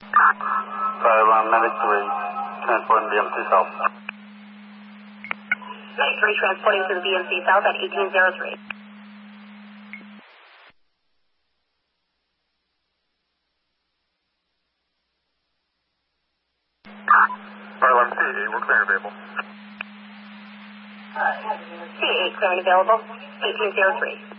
Taiwan Medic 3, transporting BMC South. Medic 3 transporting to the BMC South at 1803. Taiwan CA, we're clear and available. CA clear and available, 1803.